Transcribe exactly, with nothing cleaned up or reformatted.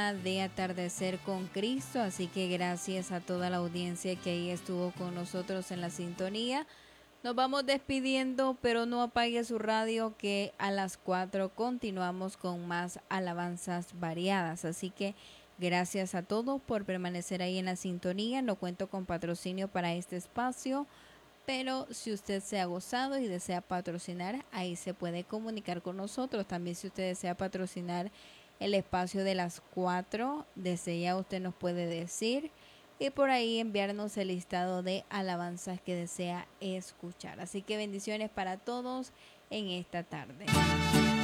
de Atardecer con Cristo, así que gracias a toda la audiencia que ahí estuvo con nosotros en la sintonía. Nos vamos despidiendo, pero no apague su radio, que a las cuatro continuamos con más alabanzas variadas. Así que gracias a todos por permanecer ahí en la sintonía. No cuento con patrocinio para este espacio, pero si usted se ha gozado y desea patrocinar, ahí se puede comunicar con nosotros. También si usted desea patrocinar el espacio de las cuatro, desde ya usted nos puede decir y por ahí enviarnos el listado de alabanzas que desea escuchar. Así que bendiciones para todos en esta tarde.